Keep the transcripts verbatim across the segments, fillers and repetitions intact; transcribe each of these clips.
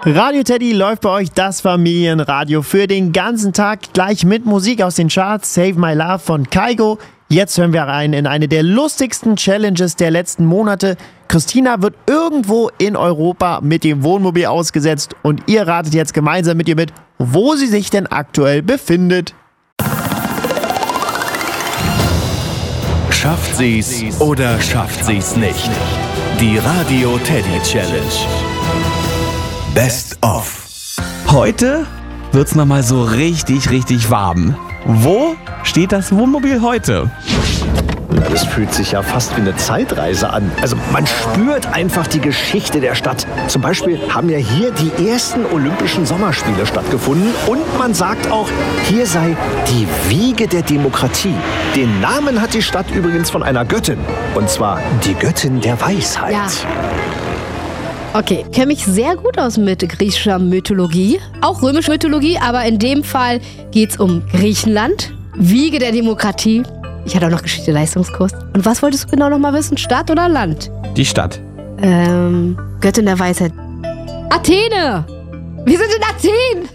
Radio Teddy läuft bei euch das Familienradio für den ganzen Tag, gleich mit Musik aus den Charts. Save My Love von Kygo. Jetzt hören wir rein in eine der lustigsten Challenges der letzten Monate. Christina wird irgendwo in Europa mit dem Wohnmobil ausgesetzt und ihr ratet jetzt gemeinsam mit ihr mit, wo sie sich denn aktuell befindet. Schafft sie's oder schafft sie's nicht? Die Radio Teddy Challenge. Best of. Heute wird's nochmal so richtig, richtig warm. Wo steht das Wohnmobil heute? Na, das fühlt sich ja fast wie eine Zeitreise an. Also man spürt einfach die Geschichte der Stadt. Zum Beispiel haben ja hier die ersten Olympischen Sommerspiele stattgefunden. Und man sagt auch, hier sei die Wiege der Demokratie. Den Namen hat die Stadt übrigens von einer Göttin. Und zwar die Göttin der Weisheit. Ja. Okay, kenne mich sehr gut aus mit griechischer Mythologie, auch römischer Mythologie, aber in dem Fall geht es um Griechenland, Wiege der Demokratie. Ich hatte auch noch Geschichte-Leistungskurs. Und was wolltest du genau noch mal wissen, Stadt oder Land? Die Stadt. Ähm, Göttin der Weisheit. Athene! Wir sind in Athen!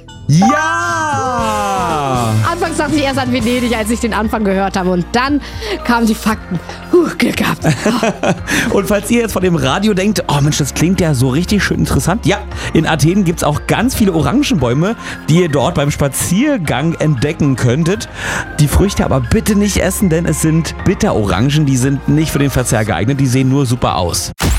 Ja! Anfangs dachte ich erst an Venedig, als ich den Anfang gehört habe. Und dann kamen die Fakten. Puh, Glück gehabt. Und falls ihr jetzt vor dem Radio denkt, oh Mensch, das klingt ja so richtig schön interessant. Ja, in Athen gibt es auch ganz viele Orangenbäume, die ihr dort beim Spaziergang entdecken könntet. Die Früchte aber bitte nicht essen, denn es sind Bitterorangen, die sind nicht für den Verzehr geeignet, die sehen nur super aus.